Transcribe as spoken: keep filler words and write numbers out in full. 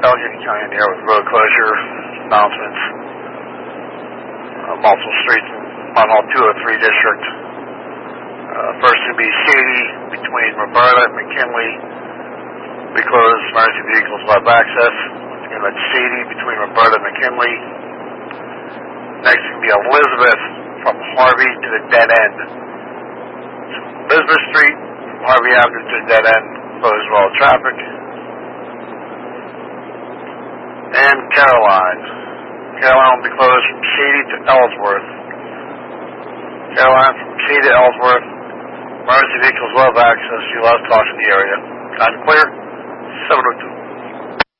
Allegheny County in the air with road closure announcements. Uh, multiple streets in Monmouth two oh three district. Uh, first would be Shady between Roberta and McKinley. We close emergency vehicles will have access. Again, that's Shady between Roberta and McKinley. Next would be Elizabeth from Harvey to the dead end. So Elizabeth Street, Harvey Avenue to the dead end, closed for all traffic. And Caroline. Caroline will be closed from Shady to Ellsworth. Caroline from Shady to Ellsworth. Emergency vehicles will have access. You'll have talks in the area. Time clear, seven oh two.